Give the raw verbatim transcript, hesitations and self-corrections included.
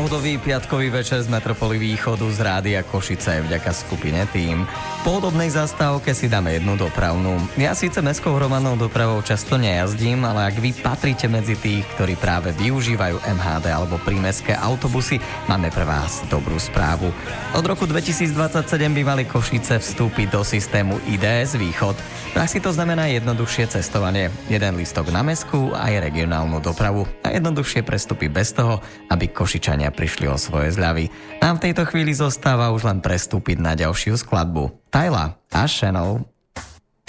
pohodový piatkový večer z Metropoly Východu z Rádia Košice vďaka skupine Tým. Po podobnej zastávke si dáme jednu dopravnú. Ja síce mestskou hromadnou dopravou často nejazdím, ale ak vy patríte medzi tých, ktorí práve využívajú em há dé alebo prímestské autobusy, máme pre vás dobrú správu. Od roku dvetisícdvadsaťsedem by mali Košice vstúpiť do systému í dé es Východ. Tak si to znamená jednoduchšie cestovanie. Jeden lístok na mestskú aj regionálnu dopravu a jednoduchšie prestupy bez toho, aby Košičania prišli o svoje zľavy. Nám v tejto chvíli zostáva už len prestúpiť na ďalšiu skladbu. Tyla a Shannon.